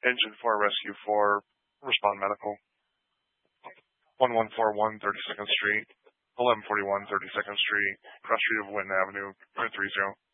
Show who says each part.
Speaker 1: Engine 4 Rescue 4, respond medical. 1141 32nd Street, 1141 32nd Street, cross street of Winton Avenue, 330.